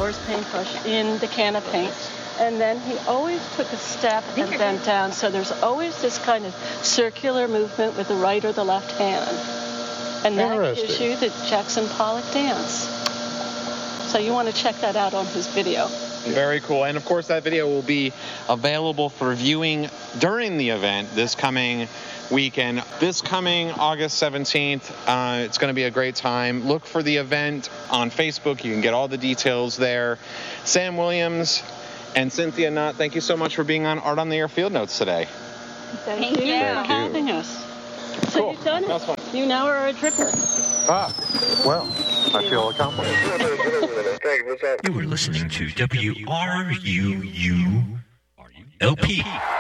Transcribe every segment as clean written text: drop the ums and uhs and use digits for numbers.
or his paintbrush in the can of paint. And then he always took a step and bent down. So there's always this kind of circular movement with the right or the left hand. And that gives you the Jackson Pollock dance. So you want to check that out on his video. Very cool. And, of course, that video will be available for viewing during the event this coming weekend. This coming August 17th, it's going to be a great time. Look for the event on Facebook. You can get all the details there. Sam Williams and Cynthia Knott, thank you so much for being on Art on the Air Field Notes today. Thank you for having us. So Cool. you've done it. That was fun. You now are a dripper. Well, I feel accomplished. You are listening to WRUU-LP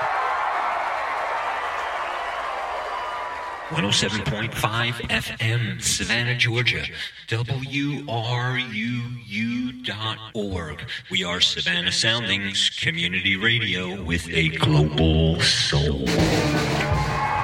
107.5 FM, Savannah, Georgia. WRUU.org. We are Savannah Soundings Community Radio with a global soul.